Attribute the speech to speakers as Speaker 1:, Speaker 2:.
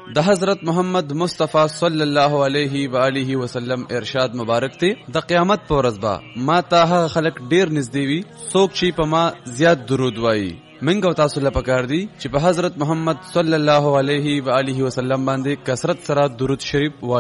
Speaker 1: د حضرت محمد مصطفی صلی الله علیه و آله وسلم ارشاد مبارک ته د قیامت پر ورځ به ما ته خلق ډیر نږدې وي څوک چې په ما زیات درود وایي. منګو تاسو له پکار دي چې په حضرت محمد صلی الله علیه و آله وسلم باندې کثرت سره درود شریف